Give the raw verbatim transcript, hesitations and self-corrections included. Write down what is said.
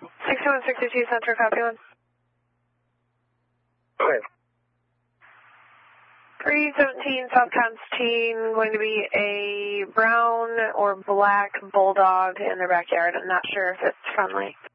sixty-one sixty-two Center, copy one. Okay. three seventeen South Constantine, going to be a brown or black bulldog in their backyard. I'm not sure if it's friendly.